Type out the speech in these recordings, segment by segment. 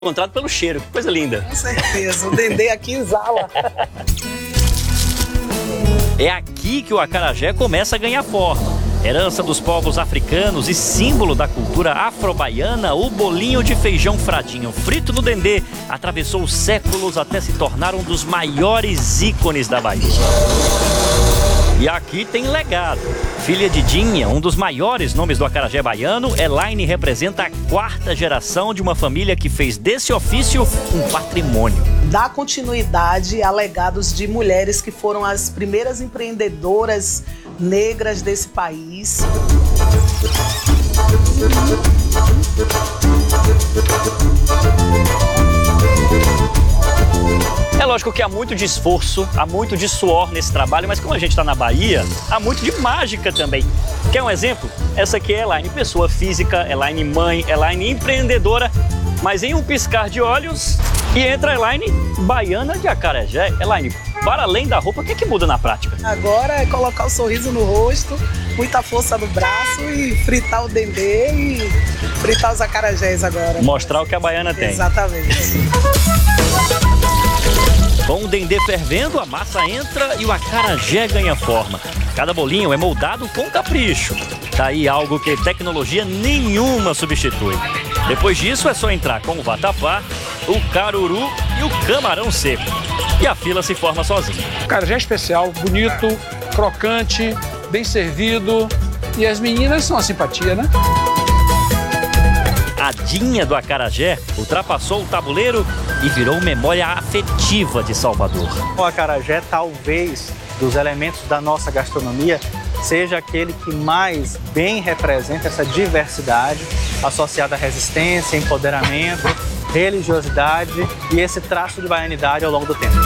encontrado pelo cheiro, que coisa linda. Com certeza, o dendê aqui exala. É aqui que o acarajé começa a ganhar forma. Herança dos povos africanos e símbolo da cultura afro-baiana, o bolinho de feijão fradinho frito no dendê atravessou os séculos até se tornar um dos maiores ícones da Bahia. E aqui tem legado. Filha de Dinha, um dos maiores nomes do acarajé baiano, Elaine representa a 4ª geração de uma família que fez desse ofício um patrimônio. Dá continuidade a legados de mulheres que foram as primeiras empreendedoras negras desse país. É lógico que há muito de esforço, há muito de suor nesse trabalho, mas como a gente está na Bahia, há muito de mágica também. Quer um exemplo? Essa aqui é Elaine, pessoa física, Elaine mãe, Elaine empreendedora, mas em um piscar de olhos e entra a Elaine baiana de acarajé. Elaine, para além da roupa, o que muda na prática? Agora é colocar o sorriso no rosto, muita força no braço e fritar o dendê e fritar os acarajés agora. Mostrar o que a baiana tem. Exatamente. Com o dendê fervendo, a massa entra e o acarajé ganha forma. Cada bolinho é moldado com capricho. Tá aí algo que tecnologia nenhuma substitui. Depois disso é só entrar com o vatapá, o caruru e o camarão seco. E a fila se forma sozinha. O acarajé é especial, bonito, crocante, bem servido. E as meninas são a simpatia, né? A Dinha do acarajé ultrapassou o tabuleiro e virou memória afetiva de Salvador. O acarajé, talvez, dos elementos da nossa gastronomia, seja aquele que mais bem representa essa diversidade associada à resistência, empoderamento, religiosidade e esse traço de baianidade ao longo do tempo.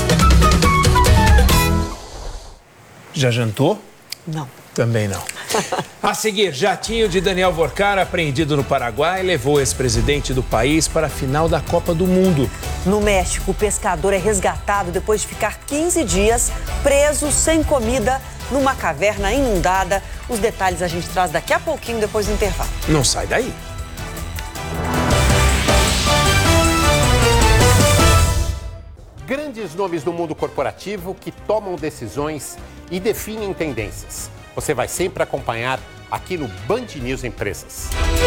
Já jantou? Não. Também não. A seguir, jatinho de Daniel Vorcar, apreendido no Paraguai, levou o ex-presidente do país para a final da Copa do Mundo. No México, o pescador é resgatado depois de ficar 15 dias preso, sem comida, numa caverna inundada. Os detalhes a gente traz daqui a pouquinho, depois do intervalo. Não sai daí. Grandes nomes do mundo corporativo que tomam decisões e definem tendências. Você vai sempre acompanhar aqui no Band News Empresas.